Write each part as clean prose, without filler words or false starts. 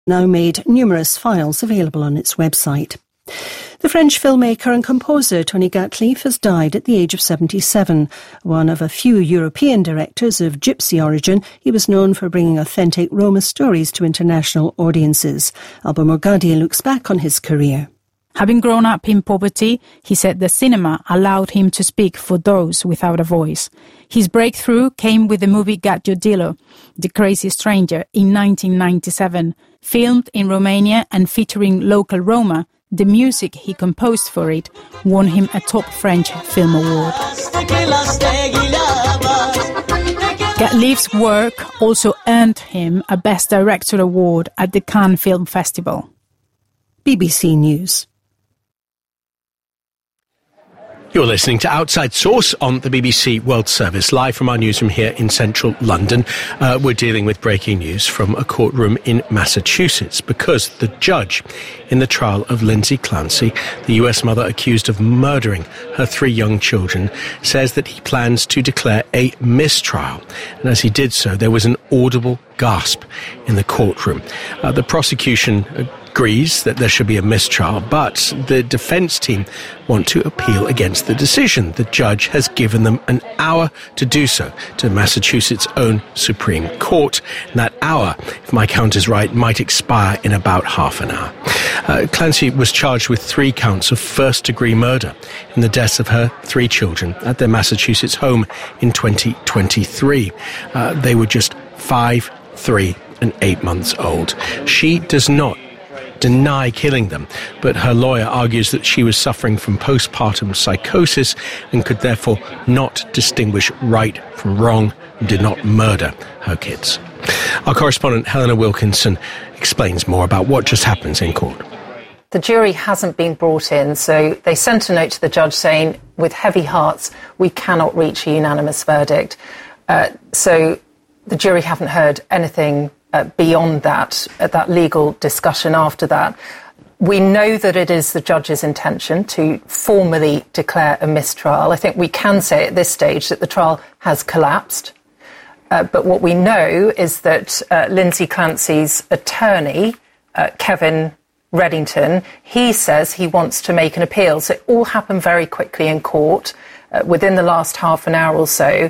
now made numerous files available on its website. The French filmmaker and composer Tony Gatliff has died at the age of 77. One of a few European directors of gypsy origin, he was known for bringing authentic Roma stories to international audiences. Alba Morgadi looks back on his career. Having grown up in poverty, he said the cinema allowed him to speak for those without a voice. His breakthrough came with the movie Gadjodilo, The Crazy Stranger, in 1997. Filmed in Romania and featuring local Roma, the music he composed for it won him a top French film award. Gatliff's work also earned him a Best Director award at the Cannes Film Festival. BBC News. You're listening to Outside Source on the BBC World Service, live from our newsroom here in central London. We're dealing with breaking news from a courtroom in Massachusetts because the judge in the trial of Lindsay Clancy, the US mother accused of murdering her 3 young children, says that he plans to declare a mistrial. And as he did so, there was an audible gasp in the courtroom. The prosecution agrees that there should be a mistrial, but the defence team want to appeal against the decision. The judge has given them an hour to do so to Massachusetts' own Supreme Court. And that hour, if my count is right, might expire in about half an hour. Clancy was charged with 3 counts of first-degree murder in the deaths of her 3 children at their Massachusetts home in 2023. They were just 5, 3, and 8 months old. She does not deny killing them, but her lawyer argues that she was suffering from postpartum psychosis and could therefore not distinguish right from wrong and did not murder her kids. Our correspondent Helena Wilkinson explains more about what just happens in court. The jury hasn't been brought in, so they sent a note to the judge saying, with heavy hearts, we cannot reach a unanimous verdict. So the jury haven't heard anything beyond that legal discussion after that. We know that it is the judge's intention to formally declare a mistrial. I think we can say at this stage that the trial has collapsed. But what we know is that Lindsay Clancy's attorney, Kevin Reddington, he says he wants to make an appeal. So it all happened very quickly in court. Within the last half an hour or so,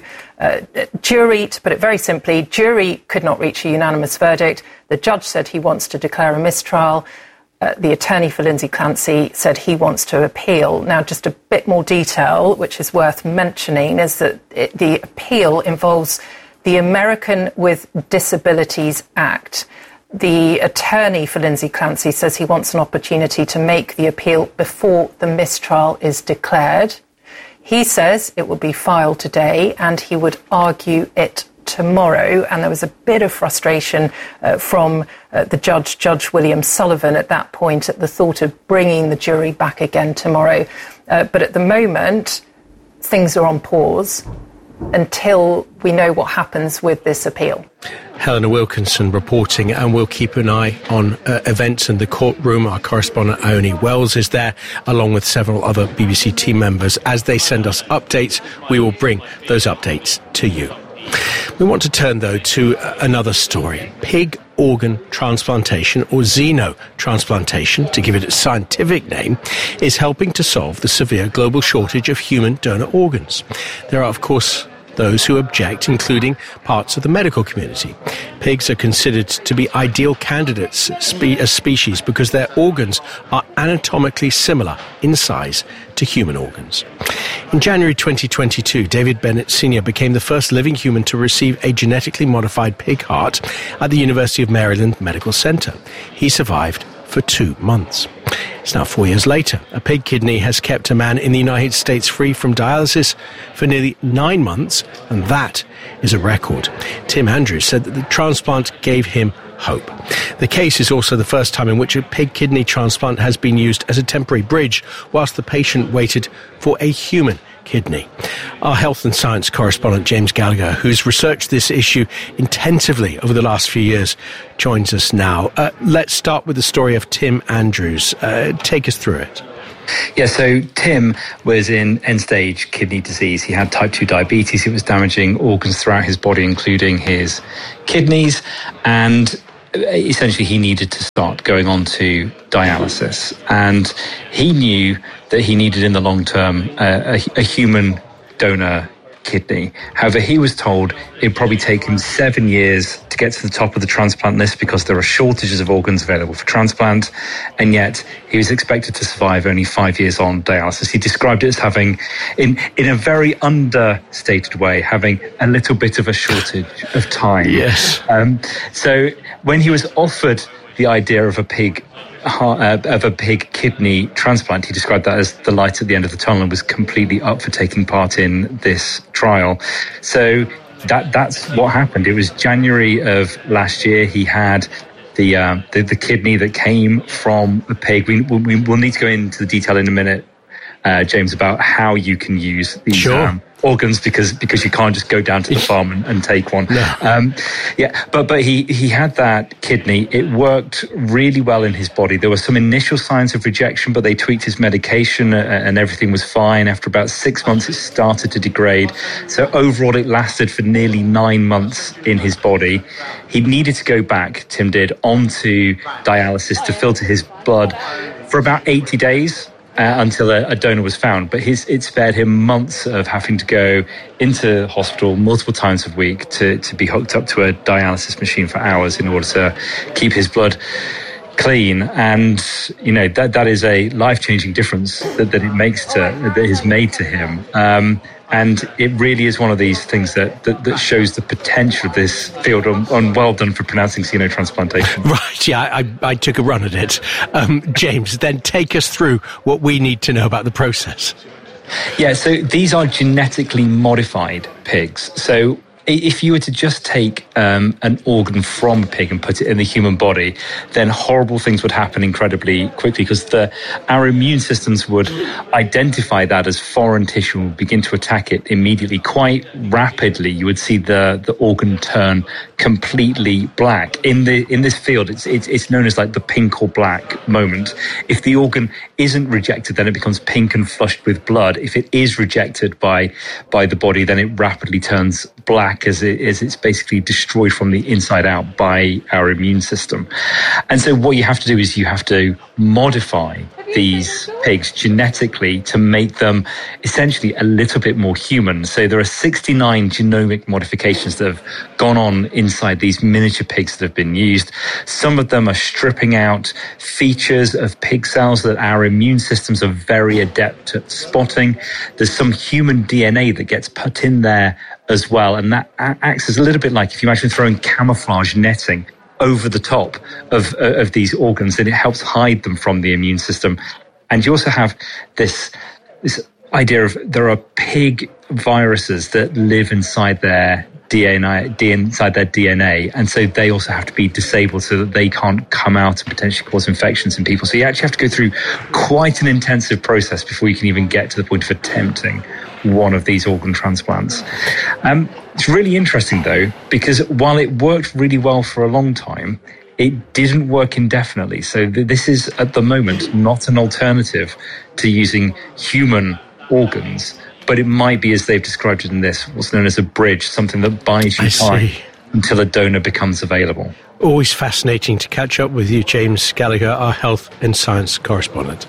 jury, to put it very simply, jury could not reach a unanimous verdict. The judge said he wants to declare a mistrial. The attorney for Lindsay Clancy said he wants to appeal. Now, just a bit more detail, which is worth mentioning, is that the appeal involves the American with Disabilities Act. The attorney for Lindsay Clancy says he wants an opportunity to make the appeal before the mistrial is declared. He says it will be filed today and he would argue it tomorrow. And there was a bit of frustration from the judge, Judge William Sullivan, at that point at the thought of bringing the jury back again tomorrow. But at the moment, things are on pause until we know what happens with this appeal. Helena Wilkinson reporting, and we'll keep an eye on events in the courtroom. Our correspondent Ione Wells is there, along with several other BBC team members. As they send us updates, we will bring those updates to you. We want to turn, though, to another story. Pig organ transplantation, or xenotransplantation, to give it its scientific name, is helping to solve the severe global shortage of human donor organs. There are, of course, those who object, including parts of the medical community. Pigs are considered to be ideal candidates as species because their organs are anatomically similar in size to human organs. In January 2022, David Bennett Sr. became the first living human to receive a genetically modified pig heart at the University of Maryland Medical Center. He survived for 2 months. It's now 4 years later. A pig kidney has kept a man in the United States free from dialysis for nearly 9 months, and that is a record. Tim Andrews said that the transplant gave him hope. The case is also the first time in which a pig kidney transplant has been used as a temporary bridge whilst the patient waited for a human kidney. Our health and science correspondent James Gallagher, who's researched this issue intensively over the last few years, joins us now. Let's start with the story of Tim Andrews. Take us through it. Yeah, so Tim was in end-stage kidney disease. He had type 2 diabetes. It was damaging organs throughout his body, including his kidneys. And essentially he needed to start going on to dialysis. And he knew that he needed in the long term a human donor kidney. However, he was told it'd probably take him 7 years to get to the top of the transplant list because there are shortages of organs available for transplant, and yet he was expected to survive only 5 years on dialysis. He described it as having, in a very understated way, having a little bit of a shortage of time. Yes. So when he was offered the idea of a pig kidney transplant, he described that as the light at the end of the tunnel and was completely up for taking part in this trial. So that's what happened. It was January of last year. He had the kidney that came from a pig. We'll need to go into the detail in a minute, James, about how you can use these organs because you can't just go down to the farm and take one. No. But he had that kidney. It worked really well in his body. There were some initial signs of rejection, but they tweaked his medication and everything was fine. After about 6 months, it started to degrade. So overall, it lasted for nearly 9 months in his body. He needed to go back, Tim did, onto dialysis to filter his blood for about 80 days. Until a donor was found. But it spared him months of having to go into hospital multiple times a week to be hooked up to a dialysis machine for hours in order to keep his blood clean. And, that is a life-changing difference that it makes that is made to him. And it really is one of these things that shows the potential of this field. And well done for pronouncing xenotransplantation. Right, yeah, I took a run at it. James, then take us through what we need to know about the process. Yeah, so these are genetically modified pigs. So if you were to just take an organ from a pig and put it in the human body, then horrible things would happen incredibly quickly because our immune systems would identify that as foreign tissue and would begin to attack it immediately. Quite rapidly, you would see the organ turn completely black. In this field, it's known as like the pink or black moment. If the organ isn't rejected, then it becomes pink and flushed with blood. If it is rejected by the body, then it rapidly turns black as it's basically destroyed from the inside out by our immune system. And so what you have to do is you have to modify these pigs genetically to make them essentially a little bit more human. So there are 69 genomic modifications that have gone on inside these miniature pigs that have been used. Some of them are stripping out features of pig cells that our immune systems are very adept at spotting. There's some human DNA that gets put in there as well, and that acts as a little bit like if you imagine throwing camouflage netting over the top of these organs, and it helps hide them from the immune system. And you also have this idea of there are pig viruses that live inside their DNA, and so they also have to be disabled so that they can't come out and potentially cause infections in people. So you actually have to go through quite an intensive process before you can even get to the point of attempting one of these organ transplants. It's really interesting, though, because while it worked really well for a long time, it didn't work indefinitely. So this is, at the moment, not an alternative to using human organs, but it might be, as they've described it in this, what's known as a bridge, something that buys you time until a donor becomes available. Always fascinating to catch up with you, James Gallagher, our health and science correspondent.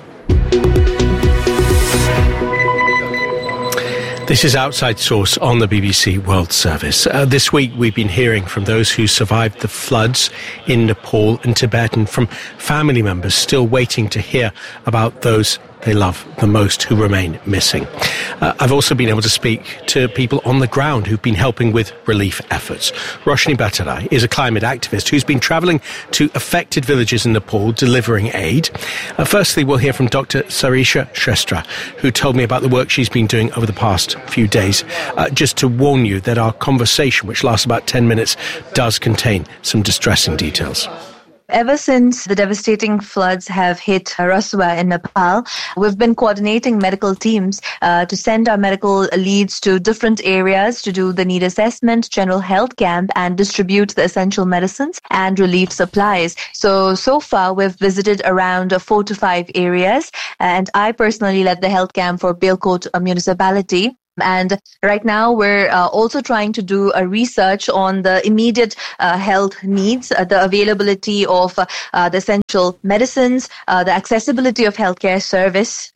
This is Outside Source on the BBC World Service. This week we've been hearing from those who survived the floods in Nepal and Tibet, and from family members still waiting to hear about those they love the most who remain missing. I've also been able to speak to people on the ground who've been helping with relief efforts. Roshni Bhattarai is a climate activist who's been travelling to affected villages in Nepal delivering aid. Firstly, we'll hear from Dr. Sarisha Shrestha, who told me about the work she's been doing over the past few days. Just to warn you that our conversation, which lasts about 10 minutes, does contain some distressing details. Ever since the devastating floods have hit Rasua in Nepal, we've been coordinating medical teams to send our medical leads to different areas to do the need assessment, general health camp, and distribute the essential medicines and relief supplies. So far, we've visited around 4 to 5 areas, and I personally led the health camp for Belkot municipality. And right now, we're also trying to do a research on the immediate health needs, the availability of the essential medicines, the accessibility of healthcare service.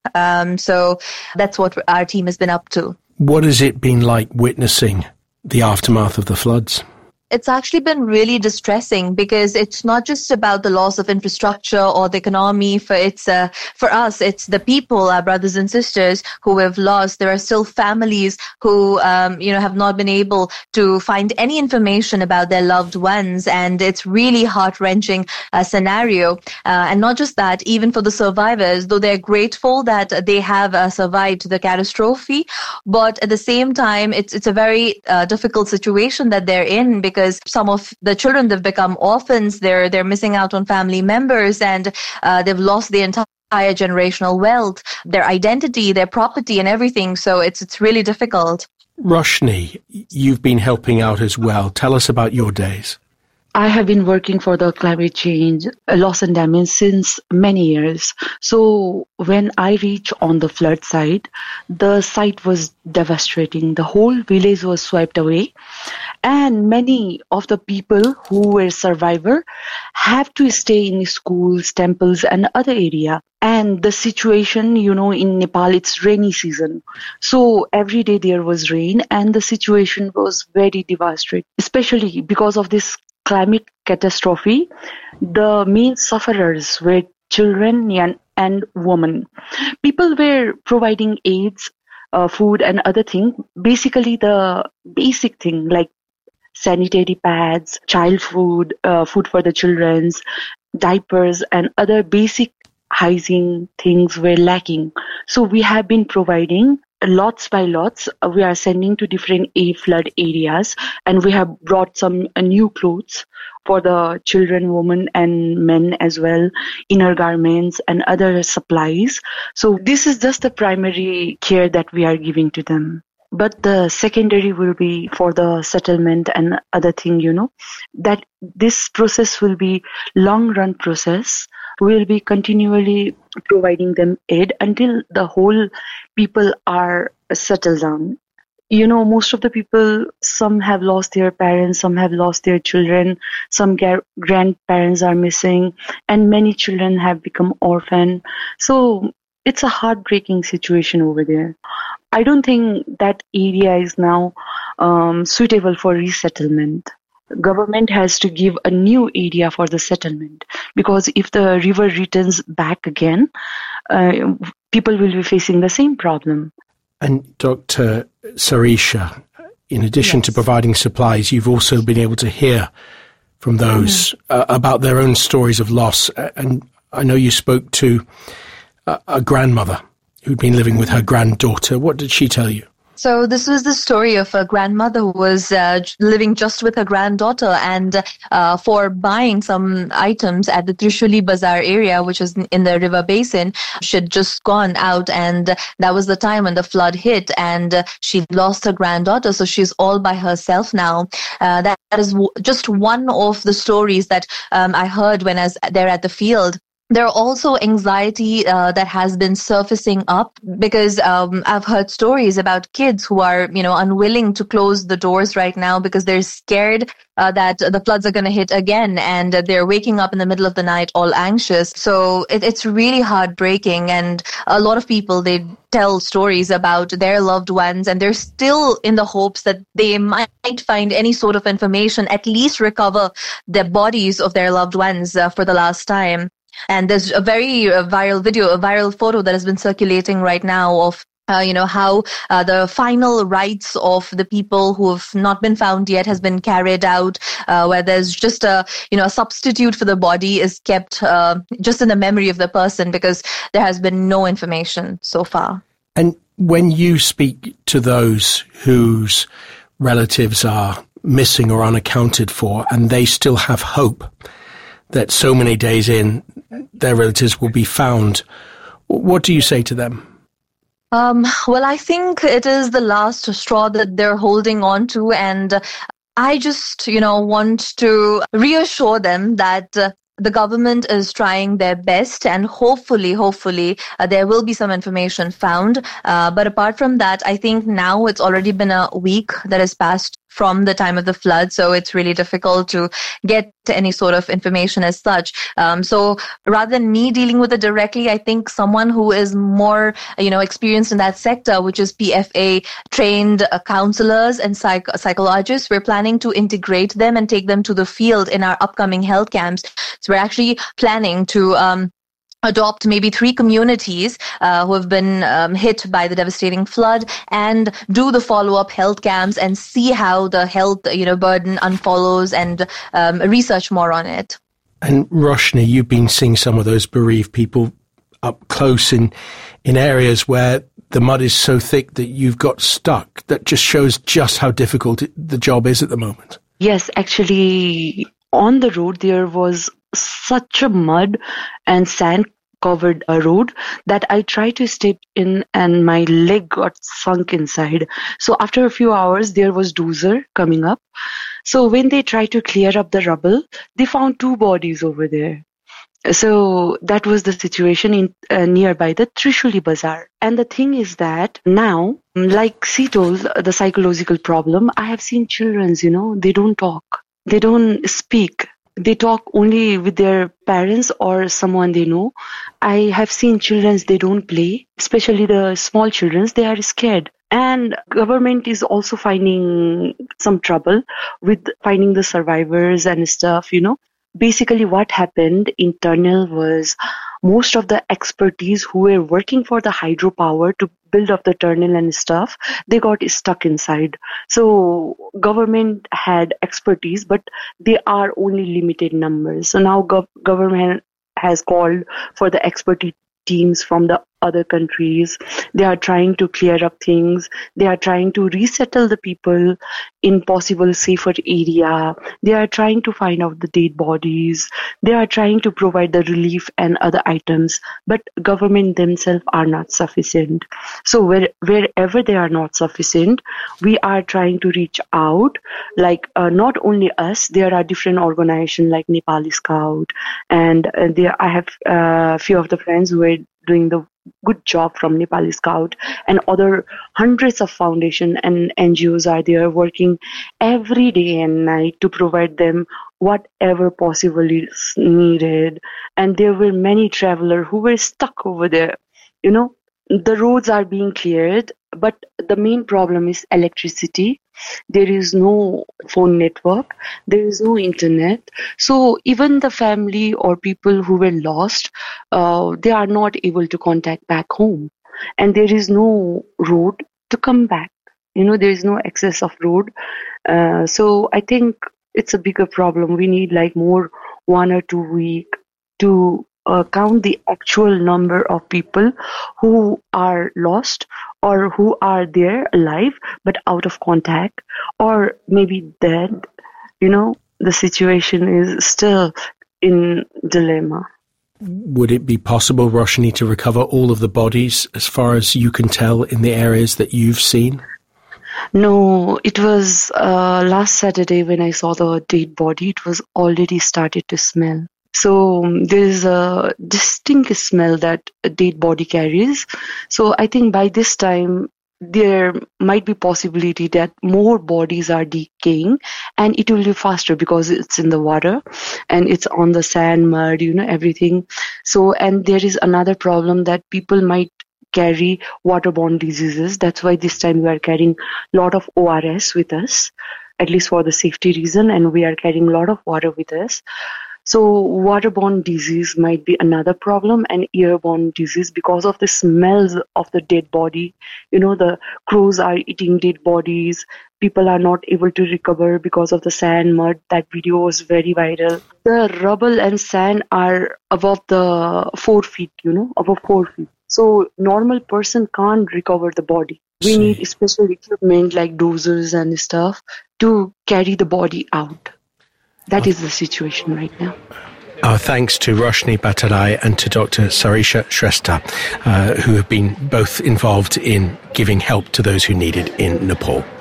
So that's what our team has been up to. What has it been like witnessing the aftermath of the floods? It's actually been really distressing because it's not just about the loss of infrastructure or the economy. For us, it's the people, our brothers and sisters who have lost. There are still families who, have not been able to find any information about their loved ones. And it's really heart-wrenching scenario. And not just that, even for the survivors, though they're grateful that they have survived the catastrophe. But at the same time, it's a very difficult situation that they're in because some of the children, they've become orphans, they're missing out on family members, and they've lost the entire generational wealth, their identity, their property and everything. So it's really difficult. Roshni, you've been helping out as well. Tell us about your days. I have been working for the climate change, loss and damage since many years. So when I reached on the flood site, the site was devastating. The whole village was swept away. And many of the people who were survivors have to stay in schools, temples and other area. And the situation, in Nepal, it's rainy season. So every day there was rain and the situation was very devastating, especially because of this climate catastrophe. The main sufferers were children and women. People were providing aids, food and other things. Basically the basic thing like sanitary pads, child food, food for the children's, diapers and other basic hygiene things were lacking. So we have been providing lots by lots. We are sending to different flood areas, and we have brought some new clothes for the children, women and men as well, inner garments and other supplies. So this is just the primary care that we are giving to them. But the secondary will be for the settlement and other thing, that this process will be long run process. We will be continually providing them aid until the whole people are settled down. Most of the people, some have lost their parents, some have lost their children, some grandparents are missing, and many children have become orphan. So it's a heartbreaking situation over there. I don't think that area is now suitable for resettlement. Government has to give a new area for the settlement, because if the river returns back again, people will be facing the same problem. And Dr. Sarisha, in addition to providing supplies, you've also been able to hear from those about their own stories of loss. And I know you spoke to a grandmother who'd been living with her granddaughter. What did she tell you? So this was the story of a grandmother who was living just with her granddaughter, and for buying some items at the Trishuli Bazaar area, which is in the river basin, she had just gone out, and that was the time when the flood hit, and she lost her granddaughter. So she's all by herself now. That is just one of the stories that I heard when I was there at the field. There are also anxiety that has been surfacing up because I've heard stories about kids who are, unwilling to close the doors right now because they're scared that the floods are going to hit again, and they're waking up in the middle of the night all anxious. So it's really heartbreaking, and a lot of people, they tell stories about their loved ones, and they're still in the hopes that they might find any sort of information, at least recover the bodies of their loved ones for the last time. And there's a very viral video, a viral photo that has been circulating right now of how the final rites of the people who have not been found yet has been carried out, where there's just a substitute for the body is kept just in the memory of the person, because there has been no information so far. And when you speak to those whose relatives are missing or unaccounted for, and they still have hope that so many days in, their relatives will be found, what do you say to them? Well, I think it is the last straw that they're holding on to, and I just, want to reassure them that the government is trying their best, and hopefully, there will be some information found. But apart from that, I think now it's already been a week that has passed from the time of the flood, so it's really difficult to get any sort of information as such. So rather than me dealing with it directly, I think someone who is more, experienced in that sector, which is PFA-trained counselors and psychologists, we're planning to integrate them and take them to the field in our upcoming health camps. So we're actually planning to adopt maybe 3 communities who have been hit by the devastating flood and do the follow-up health camps and see how the health burden unfolds and research more on it. And Roshni, you've been seeing some of those bereaved people up close in areas where the mud is so thick that you've got stuck. That just shows just how difficult the job is at the moment. Yes, actually, on the road there was such a mud and sand covered a road that I tried to step in and my leg got sunk inside. So after a few hours, there was dozer coming up. So when they tried to clear up the rubble, they found 2 bodies over there. So that was the situation in nearby the Trishuli Bazaar. And the thing is that now, like she told, the psychological problem, I have seen children, they don't talk. They don't speak. They talk only with their parents or someone they know. I have seen children, they don't play, especially the small children, they are scared. And government is also finding some trouble with finding the survivors and stuff, Basically what happened in tunnel was most of the expertise who were working for the hydropower to build up the tunnel and stuff, they got stuck inside. So government had expertise, but they are only limited numbers. So now government has called for the expertise teams from the other countries. They are trying to clear up things. They are trying to resettle the people in possible safer area. They are trying to find out the dead bodies. They are trying to provide the relief and other items, but government themselves are not sufficient. So wherever they are not sufficient, we are trying to reach out, like not only us, there are different organizations like Nepali Scout, and I have a few of the friends who are doing the good job from Nepali Scout, and other hundreds of foundations and NGOs are there working every day and night to provide them whatever possible is needed. And there were many travelers who were stuck over there. The roads are being cleared, but the main problem is electricity. There is no phone network. There is no internet. So even the family or people who were lost, they are not able to contact back home. And there is no road to come back. There is no access of road. So I think it's a bigger problem. We need like more 1 or 2 weeks to count the actual number of people who are lost or who are there alive but out of contact or maybe dead. The situation is still in dilemma. Would it be possible, Roshni, to recover all of the bodies as far as you can tell in the areas that you've seen? No, it was last Saturday when I saw the dead body, it was already started to smell. So there is a distinct smell that a dead body carries. So I think by this time, there might be possibility that more bodies are decaying and it will be faster because it's in the water and it's on the sand, mud, everything. So, and there is another problem that people might carry waterborne diseases. That's why this time we are carrying a lot of ORS with us, at least for the safety reason, and we are carrying a lot of water with us. So waterborne disease might be another problem, and airborne disease because of the smells of the dead body. The crows are eating dead bodies. People are not able to recover because of the sand, mud. That video was very viral. The rubble and sand are above the 4 feet, above 4 feet. So normal person can't recover the body. We need special equipment like dozers and stuff to carry the body out. That is the situation right now. Our thanks to Roshni Bhattarai and to Dr. Sarisha Shrestha, who have been both involved in giving help to those who need it in Nepal.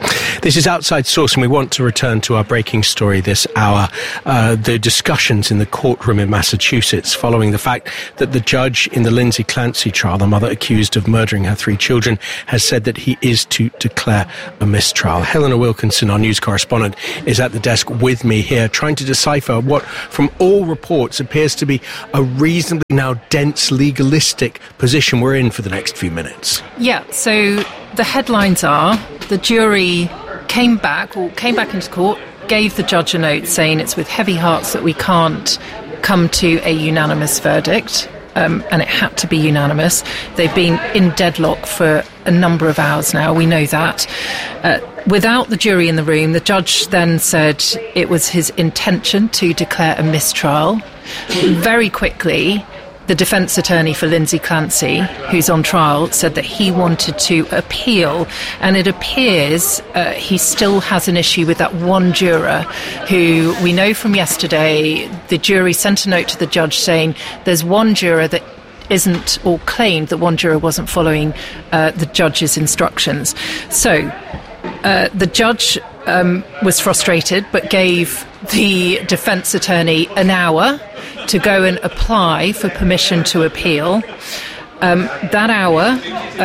This is Outside Source, and we want to return to our breaking story this hour. The discussions in the courtroom in Massachusetts following the fact that the judge in the Lindsay Clancy trial, the mother accused of murdering her 3 children, has said that he is to declare a mistrial. Helena Wilkinson, our news correspondent, is at the desk with me here, trying to decipher what, from all reports, appears to be a reasonably now dense legalistic position we're in for the next few minutes. Yeah, so the headlines are the jury came back into court, gave the judge a note saying it's with heavy hearts that we can't come to a unanimous verdict, and it had to be unanimous. They've been in deadlock for a number of hours now, we know that. Without the jury in the room, the judge then said it was his intention to declare a mistrial. Very quickly, the defence attorney for Lindsay Clancy, who's on trial, said that he wanted to appeal, and it appears he still has an issue with that one juror who we know from yesterday. The jury sent a note to the judge saying there's one juror that isn't, or claimed that one juror wasn't following the judge's instructions. So the judge was frustrated but gave the defence attorney an hour to go and apply for permission to appeal. That hour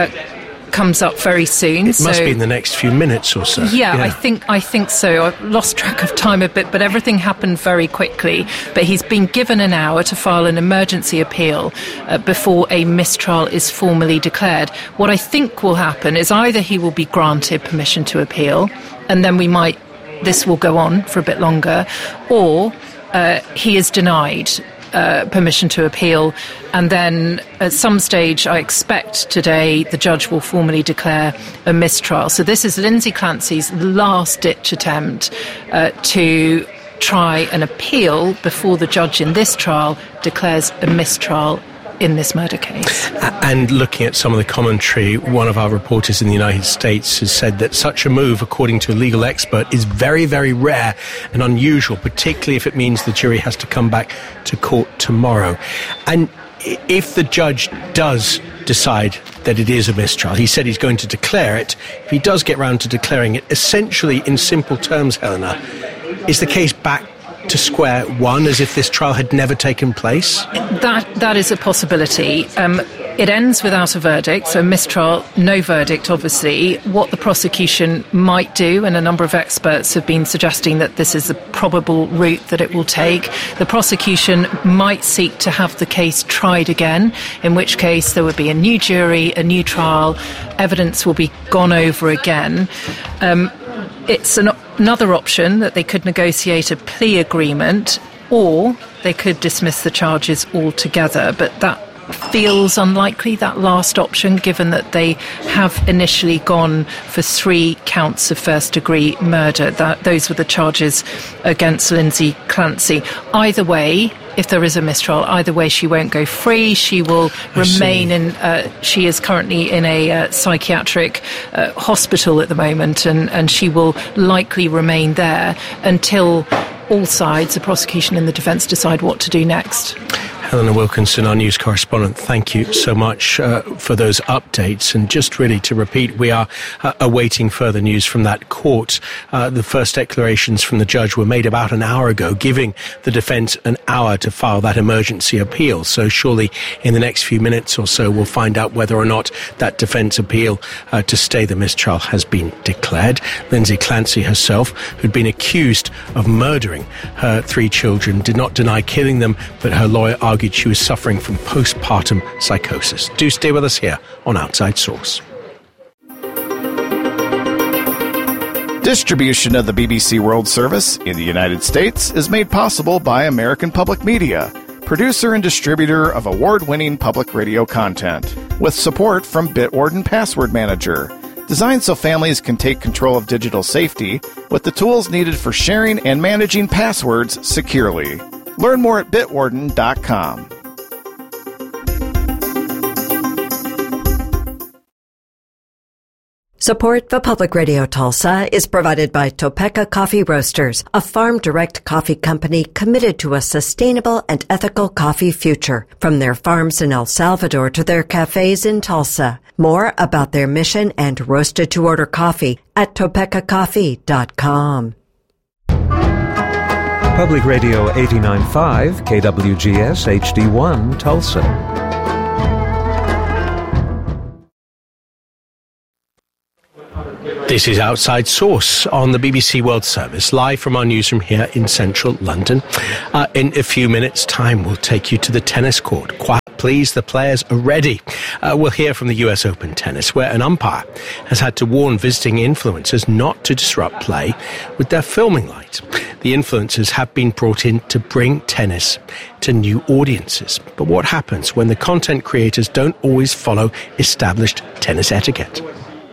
comes up very soon. It must be in the next few minutes or so. Yeah, I think so. I've lost track of time a bit, but everything happened very quickly. But he's been given an hour to file an emergency appeal before a mistrial is formally declared. What I think will happen is either he will be granted permission to appeal, and then this will go on for a bit longer, or he is denied permission to appeal, and then at some stage, I expect today, the judge will formally declare a mistrial. So this is Lindsay Clancy's last-ditch attempt to try and appeal before the judge in this trial declares a mistrial in this murder case. And looking at some of the commentary, one of our reporters in the United States has said that such a move, according to a legal expert, is very, very rare and unusual, particularly if it means the jury has to come back to court tomorrow. And if the judge does decide that it is a mistrial, he said he's going to declare it. If he does get round to declaring it, essentially, in simple terms, Helena, is the case back to square one, as if this trial had never taken place? That is a possibility. It ends without a verdict, so mistrial, no verdict, obviously. What the prosecution might do, and a number of experts have been suggesting that this is the probable route that it will take, the prosecution might seek to have the case tried again, in which case there would be a new jury, a new trial, evidence will be gone over again. It's another option that they could negotiate a plea agreement, or they could dismiss the charges altogether, but that feels unlikely, that last option, given that they have initially gone for 3 counts of first-degree murder. Those were the charges against Lindsay Clancy. Either way, if there is a mistrial, either way she won't go free. She will remain in, she is currently in a psychiatric hospital at the moment, and she will likely remain there until all sides, the prosecution and the defence, decide what to do next. Helena Wilkinson, our news correspondent, thank you so much for those updates. And just really to repeat, we are awaiting further news from that court. The first declarations from the judge were made about an hour ago, giving the defence an hour to file that emergency appeal. So surely in the next few minutes or so, we'll find out whether or not that defence appeal to stay the mistrial has been declared. Lindsay Clancy herself, who'd been accused of murdering her 3 children, did not deny killing them, but her lawyer argued she was suffering from postpartum psychosis. Do stay with us here on Outside Source. Distribution of the BBC World Service in the United States is made possible by American Public Media, producer and distributor of award-winning public radio content, with support from Bitwarden Password Manager, designed so families can take control of digital safety with the tools needed for sharing and managing passwords securely. Learn more at bitwarden.com. Support for Public Radio Tulsa is provided by Topeka Coffee Roasters, a farm-direct coffee company committed to a sustainable and ethical coffee future. From their farms in El Salvador to their cafes in Tulsa. More about their mission and roasted-to-order coffee at topekacoffee.com. Public Radio 89.5, KWGS HD1, Tulsa. This is Outside Source on the BBC World Service, live from our newsroom here in central London. In a few minutes' time, we'll take you to the tennis court. Quiet, please, the players are ready. We'll hear from the US Open Tennis, where an umpire has had to warn visiting influencers not to disrupt play with their filming light. The influencers have been brought in to bring tennis to new audiences. But what happens when the content creators don't always follow established tennis etiquette?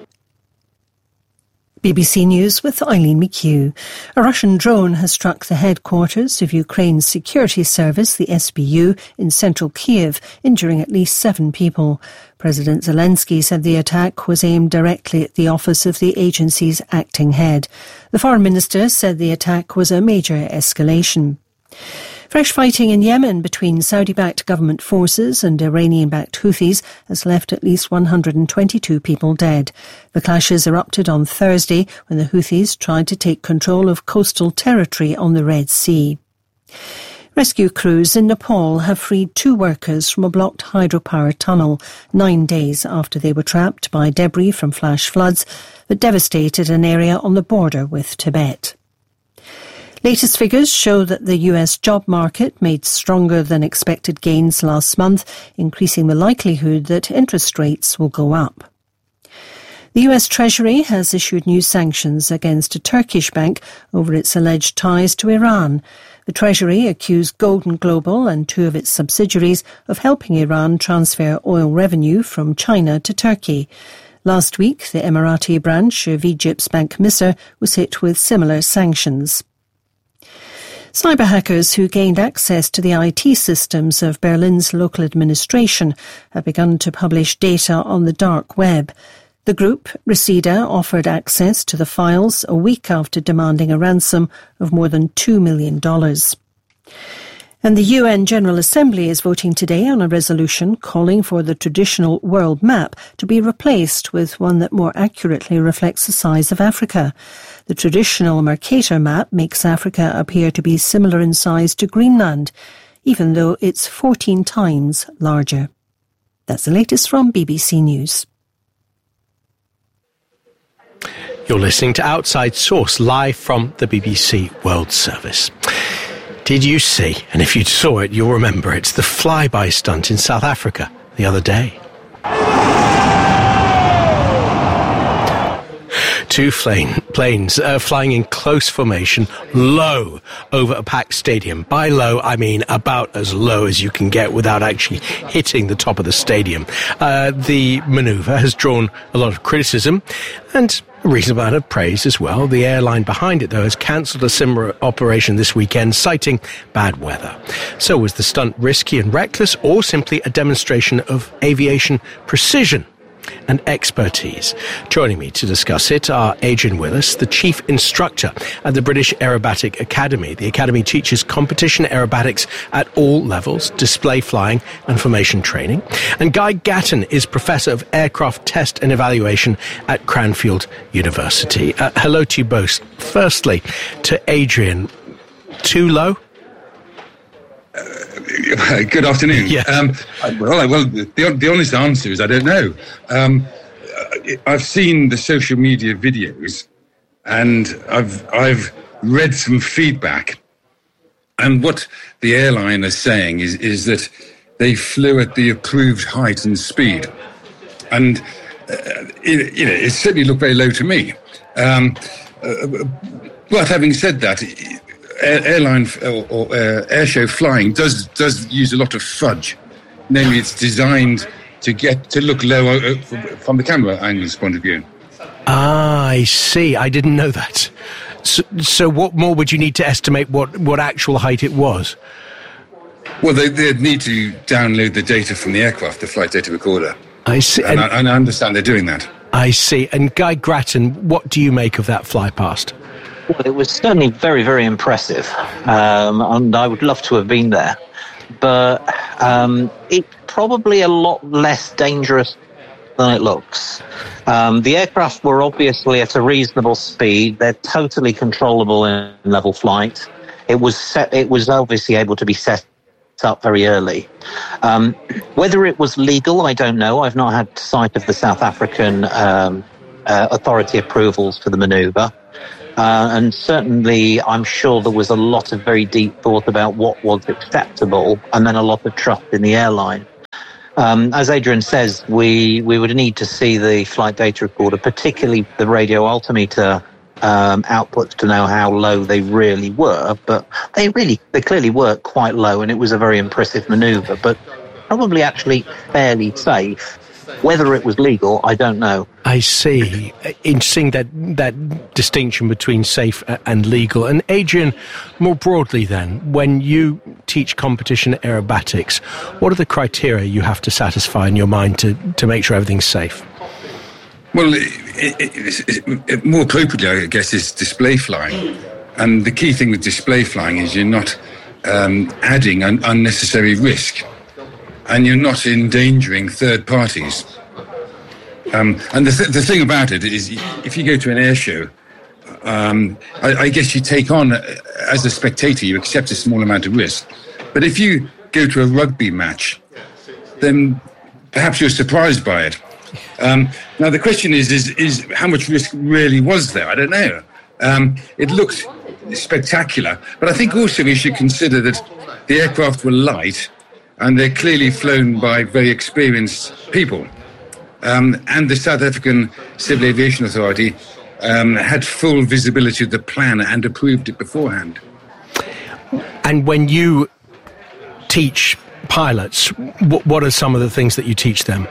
BBC News with Eileen McHugh. A Russian drone has struck the headquarters of Ukraine's security service, the SBU, in central Kiev, injuring at least 7 people. President Zelensky said the attack was aimed directly at the office of the agency's acting head. The foreign minister said the attack was a major escalation. Fresh fighting in Yemen between Saudi-backed government forces and Iranian-backed Houthis has left at least 122 people dead. The clashes erupted on Thursday when the Houthis tried to take control of coastal territory on the Red Sea. Rescue crews in Nepal have freed 2 workers from a blocked hydropower tunnel 9 days after they were trapped by debris from flash floods that devastated an area on the border with Tibet. Latest figures show that the US job market made stronger than expected gains last month, increasing the likelihood that interest rates will go up. The US Treasury has issued new sanctions against a Turkish bank over its alleged ties to Iran. The Treasury accused Golden Global and 2 of its subsidiaries of helping Iran transfer oil revenue from China to Turkey. Last week, the Emirati branch of Egypt's Bank Misr was hit with similar sanctions. Cyber hackers who gained access to the IT systems of Berlin's local administration have begun to publish data on the dark web. The group, Reseda, offered access to the files a week after demanding a ransom of more than $2 million. And the UN General Assembly is voting today on a resolution calling for the traditional world map to be replaced with one that more accurately reflects the size of Africa. The traditional Mercator map makes Africa appear to be similar in size to Greenland, even though it's 14 times larger. That's the latest from BBC News. You're listening to Outside Source, live from the BBC World Service. Did you see, and if you saw it, you'll remember it's the flyby stunt in South Africa the other day. 2 planes flying in close formation, low over a packed stadium. By low, I mean about as low as you can get without actually hitting the top of the stadium. The manoeuvre has drawn a lot of criticism and a reasonable amount of praise as well. The airline behind it, though, has cancelled a similar operation this weekend, citing bad weather. So was the stunt risky and reckless, or simply a demonstration of aviation precision and expertise? Joining me to discuss it are Adrian Willis, the chief instructor at the British Aerobatic Academy. The Academy teaches competition aerobatics at all levels, display flying and formation training. And Guy Gatton is professor of aircraft test and evaluation at Cranfield University. Hello to you both. Firstly, to Adrian, too low? Good afternoon. Yes. Well, the honest answer is I don't know. I've seen the social media videos, and I've read some feedback, and what the airline is saying is that they flew at the approved height and speed, and it certainly looked very low to me. But having said that, airline or airshow flying does use a lot of fudge. Namely, it's designed to look low from the camera angle's point of view. Ah, I see. I didn't know that. So what more would you need to estimate what actual height it was? Well, they'd need to download the data from the aircraft, the flight data recorder. I see. And I understand they're doing that. I see. And Guy Grattan, what do you make of that fly past? Well, it was certainly very, very impressive, and I would love to have been there. But it's probably a lot less dangerous than it looks. The aircraft were obviously at a reasonable speed. They're totally controllable in level flight. It was obviously able to be set up very early. Whether it was legal, I don't know. I've not had sight of the South African authority approvals for the manoeuvre. And certainly, I'm sure there was a lot of very deep thought about what was acceptable, and then a lot of trust in the airline. As Adrian says, we would need to see the flight data recorder, particularly the radio altimeter outputs, to know how low they really were. But they clearly were quite low, and it was a very impressive manoeuvre, but probably actually fairly safe. Whether it was legal, I don't know. I see. Interesting that distinction between safe and legal. And Adrian, more broadly then, when you teach competition aerobatics, what are the criteria you have to satisfy in your mind to make sure everything's safe? Well, more appropriately, I guess, is display flying. And the key thing with display flying is you're not adding an unnecessary risk. And you're not endangering third parties. And the thing about it is, if you go to an air show, I guess you take on, as a spectator, you accept a small amount of risk. But if you go to a rugby match, then perhaps you're surprised by it. Now, the question is how much risk really was there? I don't know. It looked spectacular. But I think also we should consider that the aircraft were light, and they're clearly flown by very experienced people. And the South African Civil Aviation Authority had full visibility of the plan and approved it beforehand. And when you teach pilots, what are some of the things that you teach them?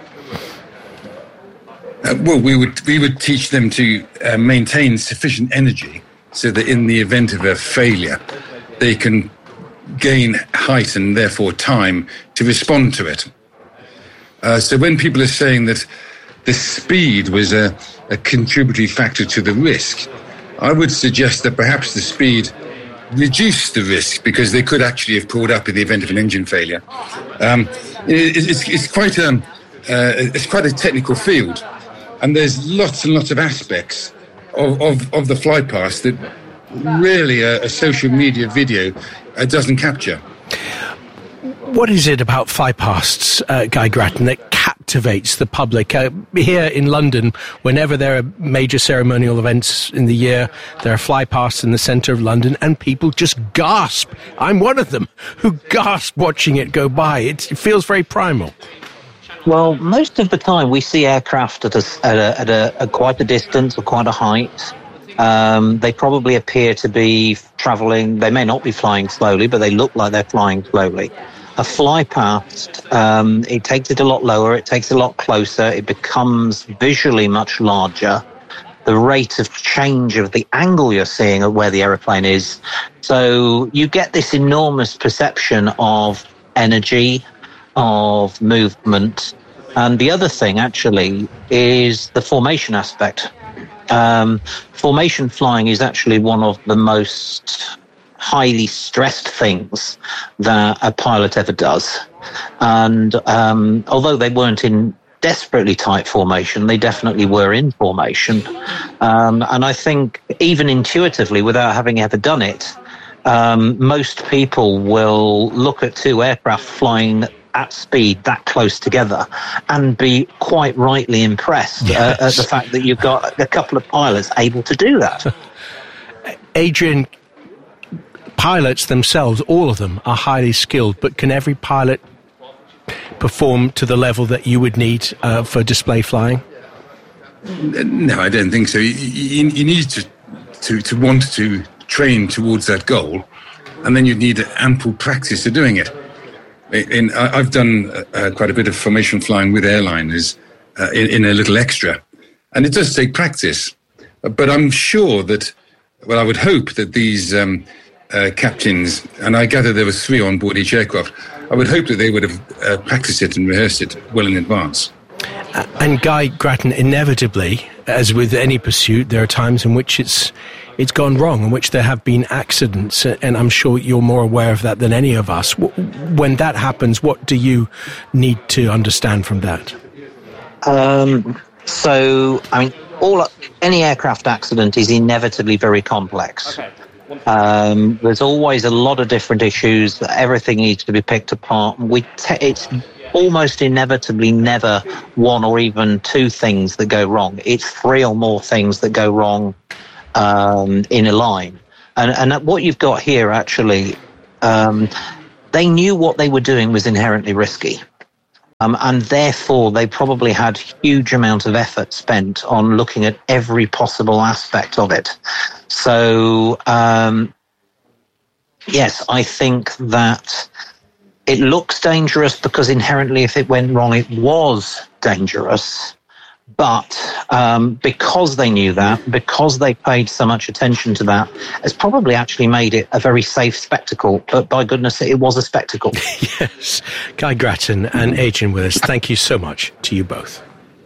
Well, we would teach them to maintain sufficient energy so that in the event of a failure, they can gain height and therefore time to respond to it. So when people are saying that the speed was a contributory factor to the risk, I would suggest that perhaps the speed reduced the risk because they could actually have pulled up in the event of an engine failure. It's quite a technical field, and there's lots and lots of aspects of the flight past that really a social media video doesn't capture. What is it about flypasts, Guy Grattan, that captivates the public? Here in London, whenever there are major ceremonial events in the year, there are flypasts in the centre of London, and people just gasp. I'm one of them who gasp watching it go by. It feels very primal. Well, most of the time we see aircraft at a quite a distance or quite a height. They probably appear to be travelling. They may not be flying slowly, but they look like they're flying slowly. A fly past, it takes it a lot lower, it takes it a lot closer, it becomes visually much larger. The rate of change of the angle you're seeing at where the aeroplane is. So you get this enormous perception of energy, of movement. And the other thing, actually, is the formation aspect. Formation flying is actually one of the most highly stressed things that a pilot ever does. And although they weren't in desperately tight formation, they definitely were in formation. And I think even intuitively, without having ever done it, most people will look at two aircraft flying at speed that close together and be quite rightly impressed at the fact that you've got a couple of pilots able to do that. Adrian, pilots themselves, all of them, are highly skilled, but can every pilot perform to the level that you would need for display flying? No, I don't think so. You need to want to train towards that goal, and then you need ample practice of doing it. I've done quite a bit of formation flying with airliners in a little extra, and it does take practice. But I'm sure that, well, I would hope that these captains, and I gather there were 3 on board each aircraft, I would hope that they would have practiced it and rehearsed it well in advance. And Guy Grattan, inevitably, as with any pursuit, there are times in which it's gone wrong, in which there have been accidents, and I'm sure you're more aware of that than any of us. When that happens, what do you need to understand from that? Any aircraft accident is inevitably very complex. There's always a lot of different issues. Everything needs to be picked apart. It's almost inevitably never one or even two things that go wrong. It's three or more things that go wrong in a line. And what you've got here, actually, they knew what they were doing was inherently risky. And therefore, they probably had huge amount of effort spent on looking at every possible aspect of it. So, yes, I think that it looks dangerous because inherently, if it went wrong, it was dangerous. But because they knew that, because they paid so much attention to that, it's probably actually made it a very safe spectacle. But by goodness, it was a spectacle. Yes. Guy Grattan and Adrian Willis, thank you so much to you both.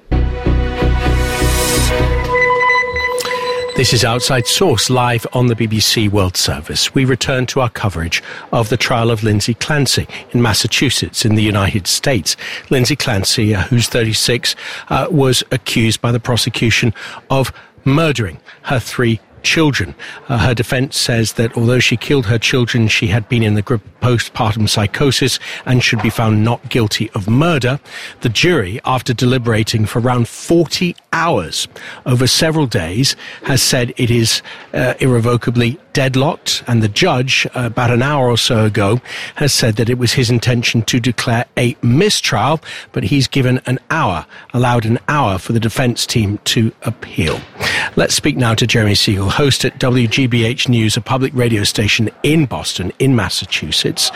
This is Outside Source, live on the BBC World Service. We return to our coverage of the trial of Lindsay Clancy in Massachusetts in the United States. Lindsay Clancy, who's 36, was accused by the prosecution of murdering her 3 children. Her defense says that although she killed her children, she had been in the grip of postpartum psychosis and should be found not guilty of murder. The jury, after deliberating for around 40 hours over several days, has said it is irrevocably deadlocked, and the judge, about an hour or so ago, has said that it was his intention to declare a mistrial, but he's given allowed an hour for the defense team to appeal. Let's speak now to Jeremy Siegel, host at WGBH News, a public radio station in Boston, in Massachusetts.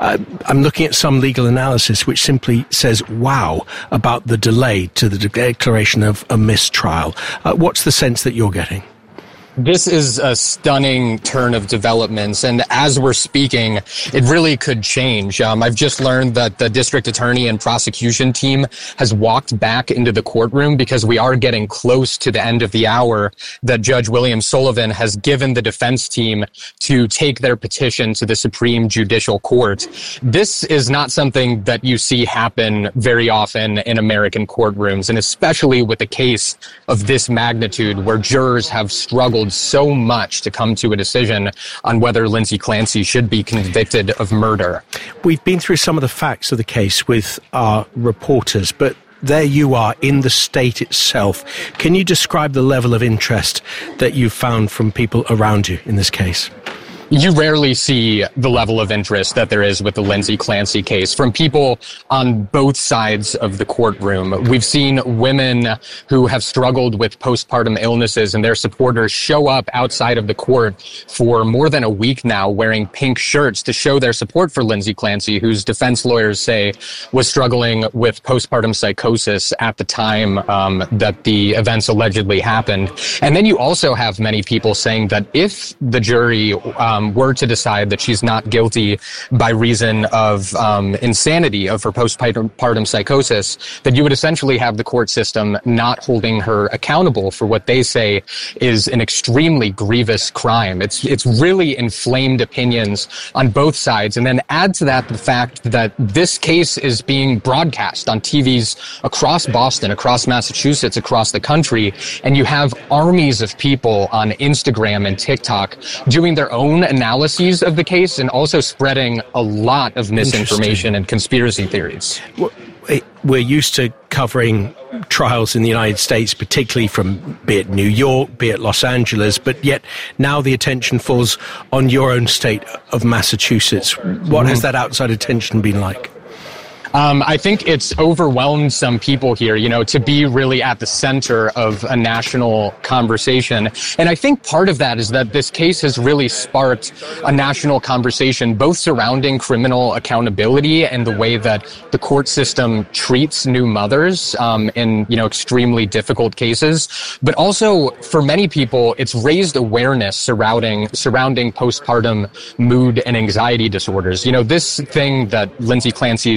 I'm looking at some legal analysis which simply says, wow, about the delay to the declaration of a mistrial. What's the sense that you're getting? This is a stunning turn of developments, and as we're speaking, it really could change. I've just learned that the district attorney and prosecution team has walked back into the courtroom because we are getting close to the end of the hour that Judge William Sullivan has given the defense team to take their petition to the Supreme Judicial Court. This is not something that you see happen very often in American courtrooms, and especially with a case of this magnitude where jurors have struggled so much to come to a decision on whether Lindsay Clancy should be convicted of murder. We've been through some of the facts of the case with our reporters, but there you are in the state itself. Can you describe the level of interest that you've found from people around you in this case? You rarely see the level of interest that there is with the Lindsay Clancy case from people on both sides of the courtroom. We've seen women who have struggled with postpartum illnesses and their supporters show up outside of the court for more than a week now wearing pink shirts to show their support for Lindsay Clancy, whose defense lawyers say was struggling with postpartum psychosis at the time that the events allegedly happened. And then you also have many people saying that if the jury were to decide that she's not guilty by reason of insanity of her postpartum psychosis, that you would essentially have the court system not holding her accountable for what they say is an extremely grievous crime. It's really inflamed opinions on both sides. And then add to that the fact that this case is being broadcast on TVs across Boston, across Massachusetts, across the country, and you have armies of people on Instagram and TikTok doing their own analyses of the case and also spreading a lot of misinformation and conspiracy theories. We're used to covering trials in the United States, particularly from be it New York, be it Los Angeles, but yet now the attention falls on your own state of Massachusetts. What has that outside attention been like? I think it's overwhelmed some people here, to be really at the center of a national conversation. And I think part of that is that this case has really sparked a national conversation, both surrounding criminal accountability and the way that the court system treats new mothers in, extremely difficult cases. But also, for many people, it's raised awareness surrounding postpartum mood and anxiety disorders. This thing that Lindsay Clancy's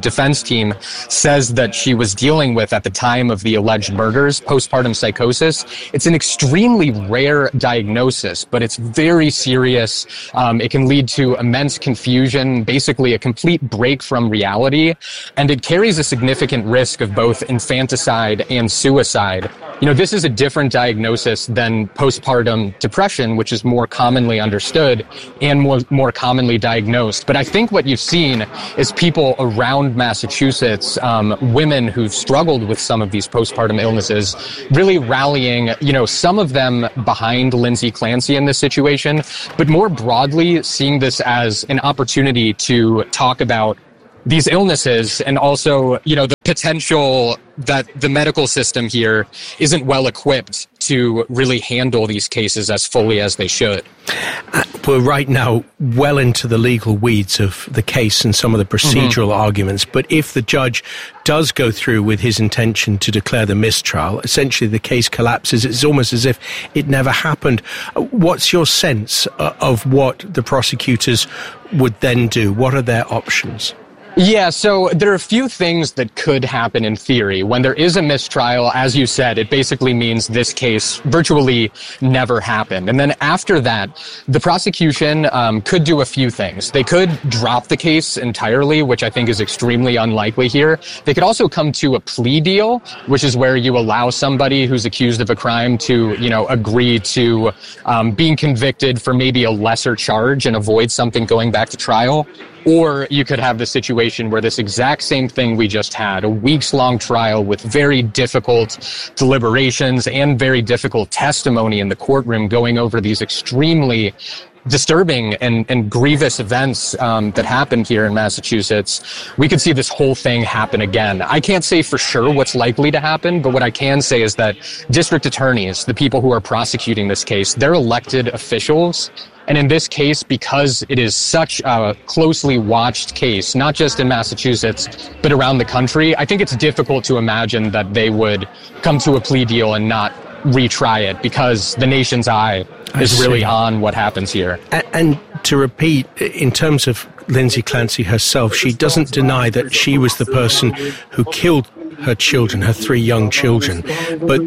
defense team says that she was dealing with at the time of the alleged murders, postpartum psychosis. It's an extremely rare diagnosis, but it's very serious. It can lead to immense confusion, basically a complete break from reality, and it carries a significant risk of both infanticide and suicide. This is a different diagnosis than postpartum depression, which is more commonly understood and more commonly diagnosed. But I think what you've seen is people around Massachusetts, women who've struggled with some of these postpartum illnesses, really rallying, some of them behind Lindsay Clancy in this situation, but more broadly seeing this as an opportunity to talk about these illnesses and also, the potential that the medical system here isn't well equipped to really handle these cases as fully as they should. We're right now well into the legal weeds of the case and some of the procedural arguments, but if the judge does go through with his intention to declare the mistrial, essentially the case collapses. It's almost as if it never happened. What's your sense of what the prosecutors would then do? What are their options? Yeah, so there are a few things that could happen in theory. When there is a mistrial, as you said, it basically means this case virtually never happened. And then after that, the prosecution could do a few things. They could drop the case entirely, which I think is extremely unlikely here. They could also come to a plea deal, which is where you allow somebody who's accused of a crime to, agree to being convicted for maybe a lesser charge and avoid something going back to trial. Or you could have the situation where this exact same thing we just had, a weeks-long trial with very difficult deliberations and very difficult testimony in the courtroom going over these extremely disturbing and grievous events that happened here in Massachusetts. We could see this whole thing happen again. I can't say for sure what's likely to happen, but what I can say is that district attorneys, the people who are prosecuting this case, they're elected officials. And in this case, because it is such a closely watched case, not just in Massachusetts, but around the country, I think it's difficult to imagine that they would come to a plea deal and not retry it, because the nation's eye is really on what happens here. And to repeat, in terms of Lindsay Clancy herself, she doesn't deny that she was the person who killed her children, her 3 young children, but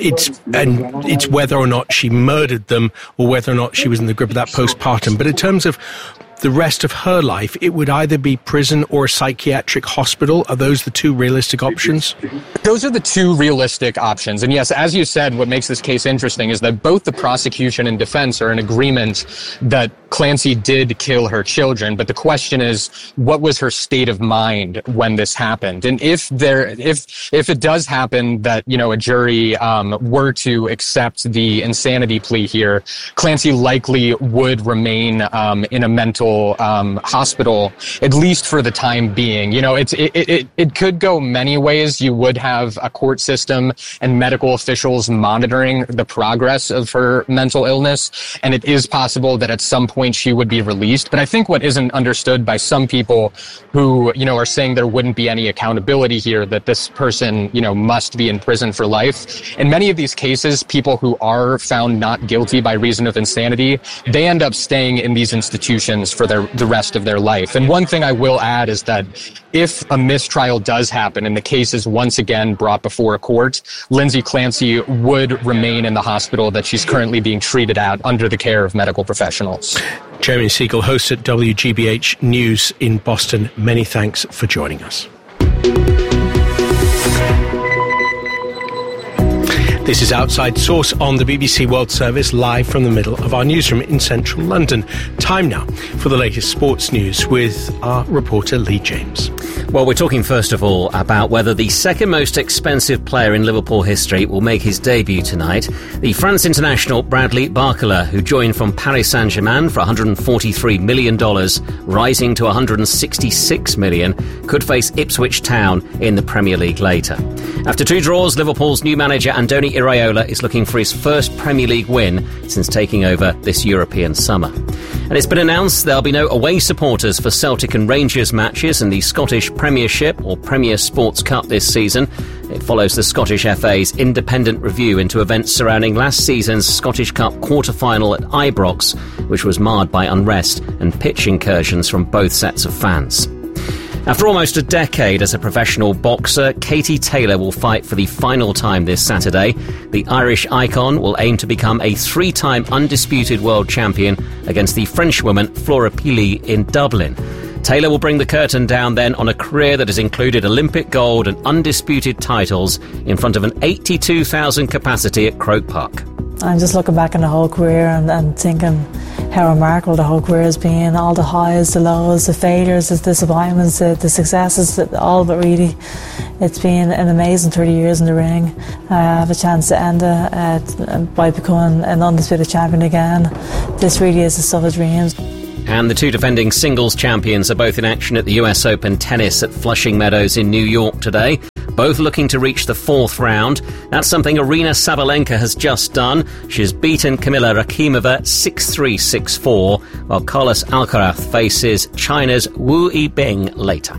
it's whether or not she murdered them or whether or not she was in the grip of that postpartum. But in terms of the rest of her life, it would either be prison or a psychiatric hospital. Are those the 2 realistic options? Those are the 2 realistic options. And yes, as you said, what makes this case interesting is that both the prosecution and defense are in agreement that Clancy did kill her children. But the question is, what was her state of mind when this happened? And if it does happen that, a jury were to accept the insanity plea here, Clancy likely would remain in a mental hospital, at least for the time being. It could go many ways. You would have a court system and medical officials monitoring the progress of her mental illness, and it is possible that at some point she would be released. But I think what isn't understood by some people who, are saying there wouldn't be any accountability here, that this person, must be in prison for life. In many of these cases, people who are found not guilty by reason of insanity, they end up staying in these institutions for the rest of their life. And one thing I will add is that if a mistrial does happen and the case is once again brought before a court, Lindsay Clancy would remain in the hospital that she's currently being treated at under the care of medical professionals. Jeremy Siegel, host at WGBH News in Boston. Many thanks for joining us. This is Outside Source on the BBC World Service, live from the middle of our newsroom in central London. Time now for the latest sports news with our reporter Lee James. Well, we're talking first of all about whether the second most expensive player in Liverpool history will make his debut tonight. The France international Bradley Barcola, who joined from Paris Saint-Germain for $143 million, rising to $166 million, could face Ipswich Town in the Premier League later. After 2 draws, Liverpool's new manager Andoni Iraola is looking for his first Premier League win since taking over this European summer. And it's been announced there'll be no away supporters for Celtic and Rangers matches in the Scottish Premiership or Premier Sports Cup this season. It follows the Scottish FA's independent review into events surrounding last season's Scottish Cup quarter-final at Ibrox, which was marred by unrest and pitch incursions from both sets of fans. After almost a decade as a professional boxer, Katie Taylor will fight for the final time this Saturday. The Irish icon will aim to become a 3-time undisputed world champion against the Frenchwoman Flora Pili in Dublin. Taylor will bring the curtain down then on a career that has included Olympic gold and undisputed titles in front of an 82,000 capacity at Croke Park. I'm just looking back on the whole career and thinking how remarkable the whole career has been. All the highs, the lows, the failures, the disappointments, the successes, all of it really. It's been an amazing 30 years in the ring. I have a chance to end it by becoming an undisputed champion again. This really is the stuff of dreams. And the two defending singles champions are both in action at the US Open tennis at Flushing Meadows in New York today, both looking to reach the 4th round. That's something Aryna Sabalenka has just done. She's beaten Kamila Rakimova 6-3, 6-4, while Carlos Alcaraz faces China's Wu Yibing later.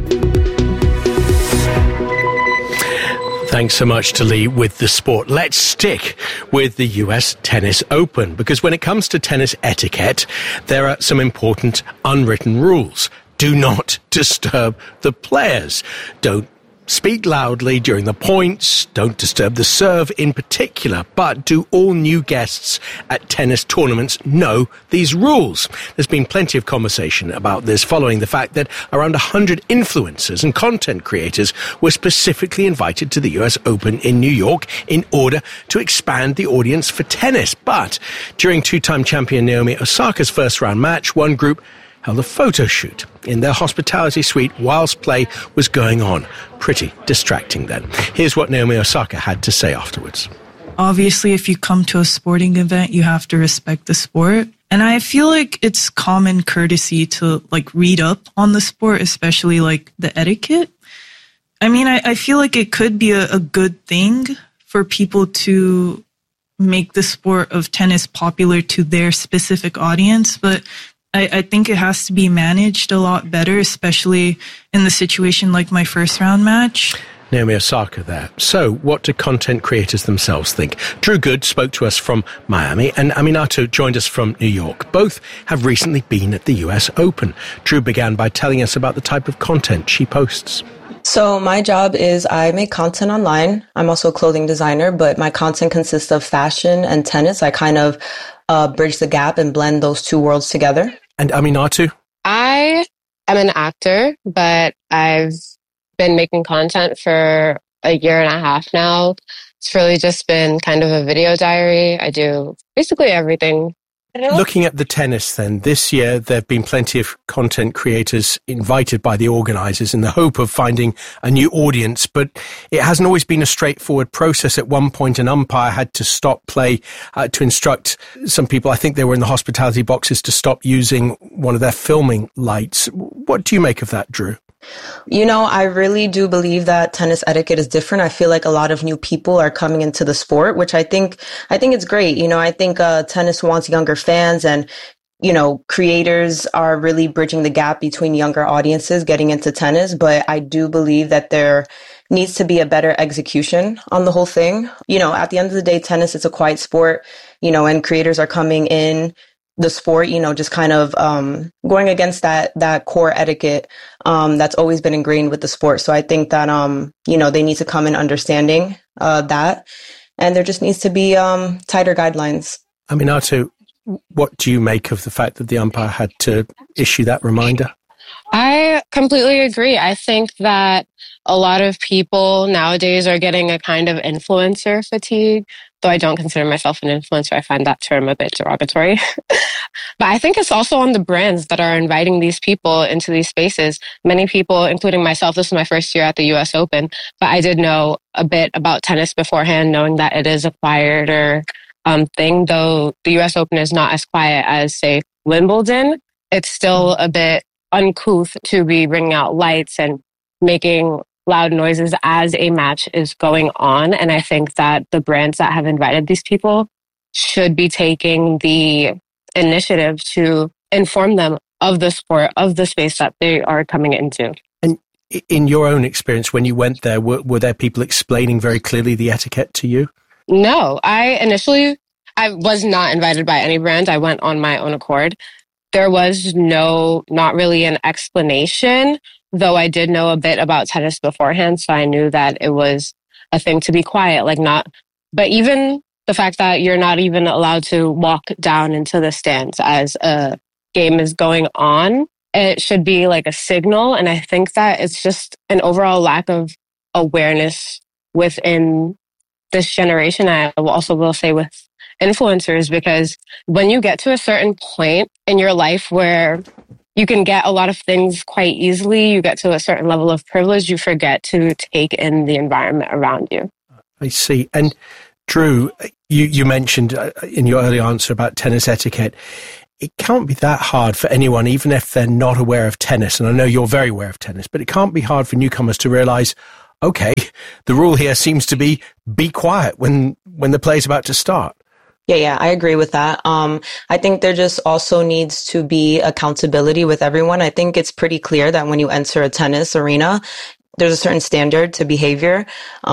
Thanks so much to Lee with the sport. Let's stick with the US Tennis Open, because when it comes to tennis etiquette, there are some important unwritten rules. Do not disturb the players. Don't speak loudly during the points. Don't disturb the serve in particular. But do all new guests at tennis tournaments know these rules? There's been plenty of conversation about this following the fact that around 100 influencers and content creators were specifically invited to the US Open in New York in order to expand the audience for tennis. But during 2-time champion Naomi Osaka's first round match, one group held a photo shoot in their hospitality suite whilst play was going on. Pretty distracting then. Here's what Naomi Osaka had to say afterwards. Obviously, if you come to a sporting event, you have to respect the sport. And I feel like it's common courtesy to read up on the sport, especially the etiquette. I mean, I feel like it could be a good thing for people to make the sport of tennis popular to their specific audience, but I think it has to be managed a lot better, especially in the situation like my first round match. Naomi Osaka there. So, what do content creators themselves think? Drew Good spoke to us from Miami, and Aminatou joined us from New York. Both have recently been at the US Open. Drew began by telling us about the type of content she posts. So my job is I make content online. I'm also a clothing designer, but my content consists of fashion and tennis. I kind of bridge the gap and blend those two worlds together. And Aminatou? I am an actor, but I've been making content for a year and a half now. It's really just been kind of a video diary. I do basically everything. Looking at the tennis then, this year there have been plenty of content creators invited by the organisers in the hope of finding a new audience, but it hasn't always been a straightforward process. At one point, an umpire had to stop play to instruct some people, I think they were in the hospitality boxes, to stop using one of their filming lights. What do you make of that, Drew? You know, I really do believe that tennis etiquette is different. I feel like a lot of new people are coming into the sport, which I think it's great. You know, I think tennis wants younger fans, and, you know, creators are really bridging the gap between younger audiences getting into tennis. But I do believe that there needs to be a better execution on the whole thing. You know, at the end of the day, tennis is a quiet sport, you know, and creators are coming in the sport, you know, just kind of going against that core etiquette that's always been ingrained with the sport. So I think that, you know, they need to come in understanding that, and there just needs to be tighter guidelines. Aminatou, what do you make of the fact that the umpire had to issue that reminder? I completely agree. I think that a lot of people nowadays are getting a kind of influencer fatigue, though I don't consider myself an influencer. I find that term a bit derogatory. But I think it's also on the brands that are inviting these people into these spaces. Many people, including myself, this is my first year at the US Open, but I did know a bit about tennis beforehand, knowing that it is a quieter thing, though the US Open is not as quiet as, say, Wimbledon. It's still a bit uncouth to be bringing out lights and making loud noises as a match is going on. And I think that the brands that have invited these people should be taking the initiative to inform them of the sport, of the space that they are coming into. And in your own experience, when you went there, were there people explaining very clearly the etiquette to you? No, I was not invited by any brand. I went on my own accord. There was not really an explanation. though I did know a bit about tennis beforehand, so I knew that it was a thing to be quiet, but even the fact that you're not even allowed to walk down into the stands as a game is going on, it should be like a signal. And I think that it's just an overall lack of awareness within this generation. I also will say with influencers, because when you get to a certain point in your life where you can get a lot of things quite easily, you get to a certain level of privilege, you forget to take in the environment around you. I see. And Drew, you mentioned in your early answer about tennis etiquette. It can't be that hard for anyone, even if they're not aware of tennis. And I know you're very aware of tennis, but it can't be hard for newcomers to realize, okay, the rule here seems to be quiet when the play's about to start. Yeah, I agree with that. I think there just also needs to be accountability with everyone. I think it's pretty clear that when you enter a tennis arena, there's a certain standard to behavior.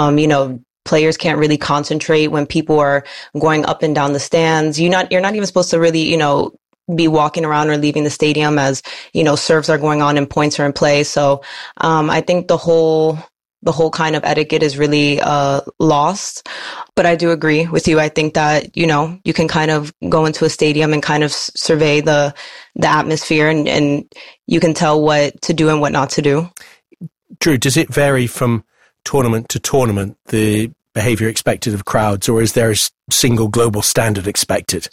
Players can't really concentrate when people are going up and down the stands. You're not even supposed to really, be walking around or leaving the stadium as, serves are going on and points are in play. So, I think the whole kind of etiquette is really lost. But I do agree with you. I think that, you can kind of go into a stadium and kind of survey the atmosphere and you can tell what to do and what not to do. Drew, does it vary from tournament to tournament, the behavior expected of crowds, or is there a single global standard expected?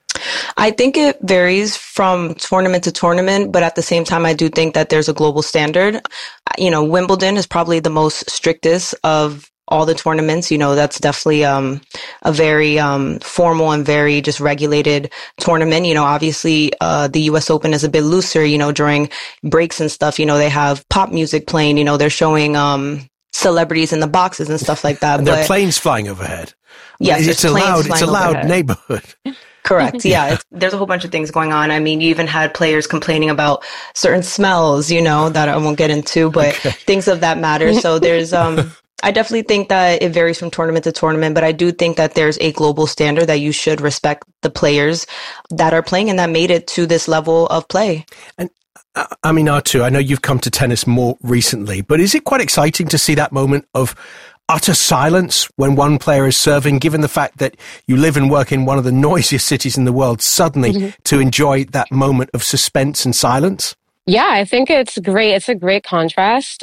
I think it varies from tournament to tournament, but at the same time, I do think that there's a global standard. Wimbledon is probably the most strictest of all the tournaments. That's definitely a very formal and very just regulated tournament. Obviously, the U.S. Open is a bit looser, during breaks and stuff. They have pop music playing, they're showing celebrities in the boxes and stuff like that. And there are planes flying overhead. Yes, it's a loud neighborhood. Correct. Yeah. There's a whole bunch of things going on. I mean, you even had players complaining about certain smells, that I won't get into, but things of that matter. So there's, I definitely think that it varies from tournament to tournament, but I do think that there's a global standard that you should respect the players that are playing and that made it to this level of play. And Aminatou, I know you've come to tennis more recently, but is it quite exciting to see that moment of utter silence when one player is serving, given the fact that you live and work in one of the noisiest cities in the world, suddenly to enjoy that moment of suspense and silence? Yeah, I think it's great. It's a great contrast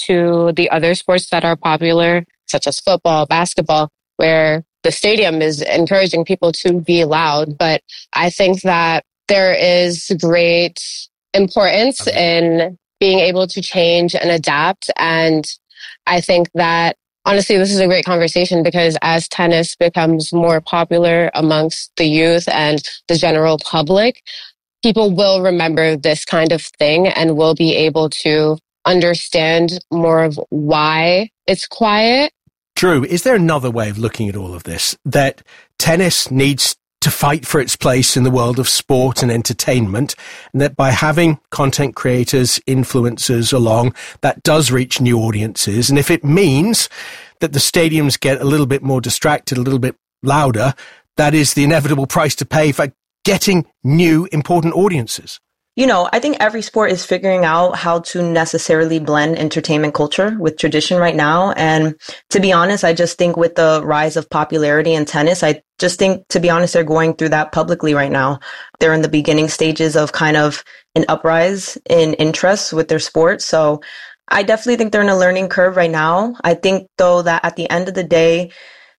to the other sports that are popular, such as football, basketball, where the stadium is encouraging people to be loud. But I think that there is great importance in being able to change and adapt. And I think that honestly, this is a great conversation because as tennis becomes more popular amongst the youth and the general public, people will remember this kind of thing and will be able to understand more of why it's quiet. Drew, is there another way of looking at all of this? That tennis needs to fight for its place in the world of sport and entertainment, and that by having content creators, influencers along, that does reach new audiences. And if it means that the stadiums get a little bit more distracted, a little bit louder, that is the inevitable price to pay for getting new important audiences. I think every sport is figuring out how to necessarily blend entertainment culture with tradition right now. And to be honest, I just think with the rise of popularity in tennis, I just think, to be honest, they're going through that publicly right now. They're in the beginning stages of kind of an uprise in interest with their sport. So I definitely think they're in a learning curve right now. I think, though, that at the end of the day,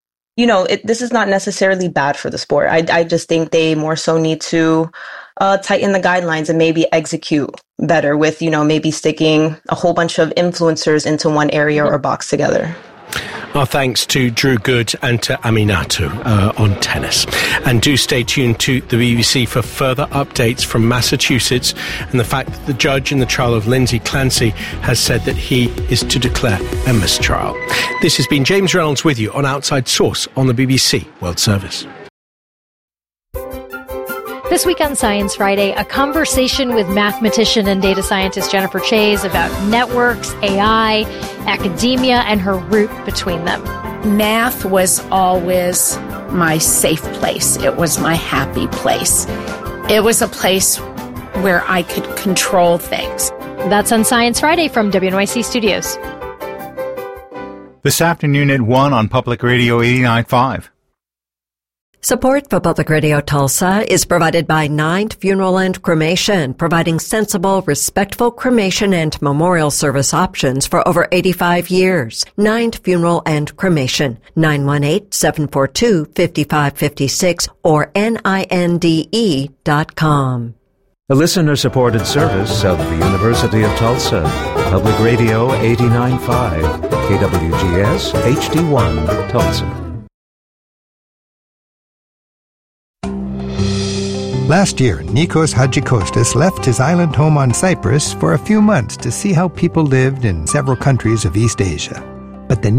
this is not necessarily bad for the sport. I just think they more so need to tighten the guidelines and maybe execute better with, maybe sticking a whole bunch of influencers into one area or box together. Our thanks to Drew Good and to Aminatou on tennis. And do stay tuned to the BBC for further updates from Massachusetts and the fact that the judge in the trial of Lindsay Clancy has said that he is to declare a mistrial. This has been James Reynolds with you on Outside Source on the BBC World Service. This week on Science Friday, a conversation with mathematician and data scientist Jennifer Chase about networks, AI, academia, and her root between them. Math was always my safe place. It was my happy place. It was a place where I could control things. That's on Science Friday from WNYC Studios. This afternoon at 1 on Public Radio 89.5. Support for Public Radio Tulsa is provided by Ninth Funeral and Cremation, providing sensible, respectful cremation and memorial service options for over 85 years. Ninth Funeral and Cremation, 918-742-5556 or NINDE.com. A listener-supported service of the University of Tulsa. Public Radio 89.5, KWGS HD1, Tulsa. Last year, Nikos Hadjikostas left his island home on Cyprus for a few months to see how people lived in several countries of East Asia. But the